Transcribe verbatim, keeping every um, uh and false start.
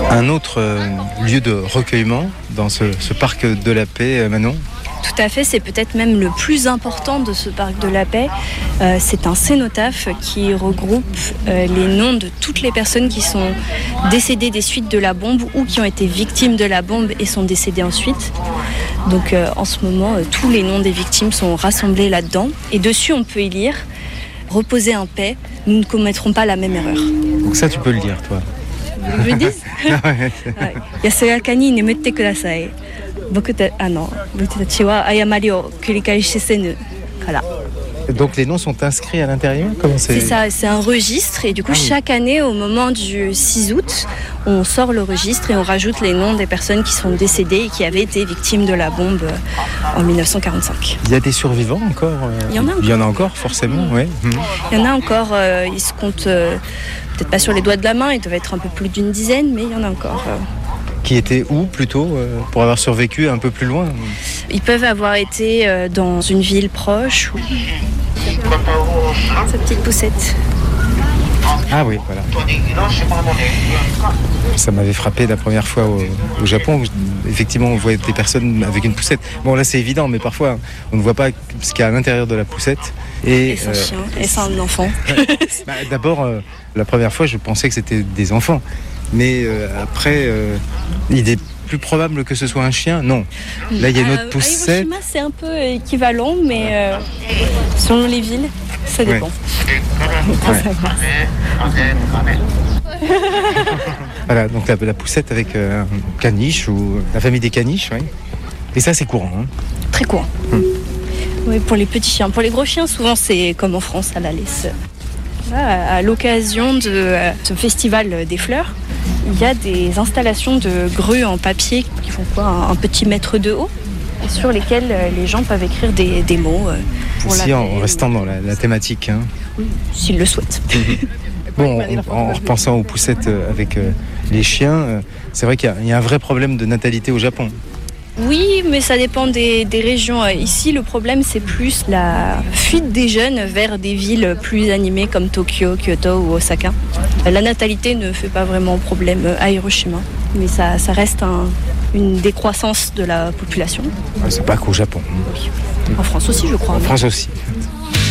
Un autre euh, lieu de recueillement dans ce, ce parc de la paix, euh, Manon? Tout à fait, c'est peut-être même le plus important de ce parc de la paix. Euh, c'est un cénotaphe qui regroupe euh, les noms de toutes les personnes qui sont décédées des suites de la bombe ou qui ont été victimes de la bombe et sont décédées ensuite. Donc euh, en ce moment, euh, tous les noms des victimes sont rassemblés là-dedans. Et dessus, on peut y lire « Reposez en paix, nous ne commettrons pas la même erreur ». Donc ça, tu peux le dire, toi? Je le dis. Yasuaka ni nemette kudasai. Boku ta, ah non, boku tachi wa ayamari o kurikarishi senu kara. Donc les noms sont inscrits à l'intérieur? Comment c'est? C'est ça, c'est un registre et du coup ah, oui. Chaque année au moment du six août, on sort le registre et on rajoute les noms des personnes qui sont décédées et qui avaient été victimes de la bombe en dix-neuf cent quarante-cinq. Il y a des survivants encore? Il y en a encore. Il y en a encore, forcément, oui. Mmh. Il y en a encore, euh, ils se comptent euh, peut-être pas sur les doigts de la main, ils doivent être un peu plus d'une dizaine, mais il y en a encore. Euh. Qui étaient où plutôt euh, pour avoir survécu un peu plus loin? Ils peuvent avoir été euh, dans une ville proche ou... Sa petite poussette. Ah oui, voilà. Ça m'avait frappé la première fois au, au Japon. Où, effectivement, on voit des personnes avec une poussette. Bon, là, c'est évident, mais parfois, on ne voit pas ce qu'il y a à l'intérieur de la poussette. Et, et son euh, chien, et son enfant. Bah, d'abord, euh, la première fois, je pensais que c'était des enfants. Mais euh, après, euh, il est plus probable que ce soit un chien. Non. Là, il y a une autre euh, poussette. À Hiroshima, c'est un peu équivalent, mais euh, selon les villes, ça dépend. Ouais. Ouais. Voilà, donc la, la poussette avec euh, un caniche ou la famille des caniches, oui. Et ça, c'est courant. Hein. Très courant. Hum. Oui, pour les petits chiens. Pour les gros chiens, souvent, c'est comme en France, à la laisse. Là, à l'occasion de euh, ce festival des fleurs, il y a des installations de grues en papier qui font quoi, un, un petit mètre de haut, et sur lesquelles euh, les gens peuvent écrire des, des mots. Euh, pour Aussi la en restant dans la, la thématique. Hein. Oui, s'ils le souhaitent. Bon, en, en repensant aux poussettes avec euh, les chiens, euh, c'est vrai qu'il y a, il y a un vrai problème de natalité au Japon. Oui, mais ça dépend des, des régions. Ici, le problème, c'est plus la fuite des jeunes vers des villes plus animées comme Tokyo, Kyoto ou Osaka. La natalité ne fait pas vraiment problème à Hiroshima, mais ça, ça reste un, une décroissance de la population. C'est pas qu'au Japon. Oui. En France aussi, je crois. En France aussi.